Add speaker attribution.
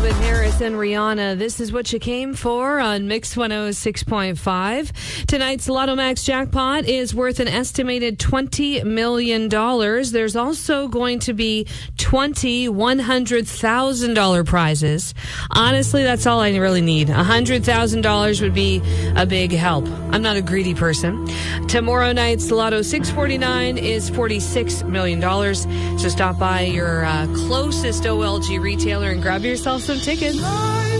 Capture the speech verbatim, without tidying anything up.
Speaker 1: Calvin Harris and Rihanna. This is what you came for on Mix one oh six point five. Tonight's Lotto Max jackpot is worth an estimated twenty million dollars. There's also going to be twenty one hundred thousand dollars prizes. Honestly, that's all I really need. one hundred thousand dollars would be a big help. I'm not a greedy person. Tomorrow night's Lotto six forty-nine is forty-six million dollars. So stop by your uh, closest O L G retailer and grab yourself some tickets.